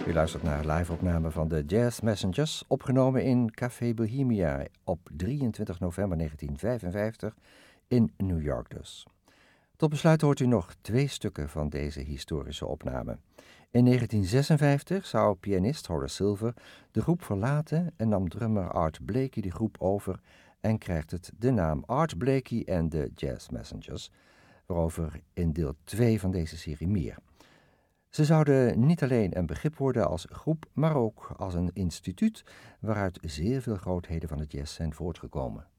U luistert naar een live-opname van de Jazz Messengers, opgenomen in Café Bohemia op 23 november 1955 in New York dus. Tot besluit hoort u nog 2 stukken van deze historische opname. In 1956 zou pianist Horace Silver de groep verlaten en nam drummer Art Blakey de groep over en krijgt het de naam Art Blakey and the Jazz Messengers, waarover in deel 2 van deze serie meer. Ze zouden niet alleen een begrip worden als groep, maar ook als een instituut waaruit zeer veel grootheden van de jazz zijn voortgekomen.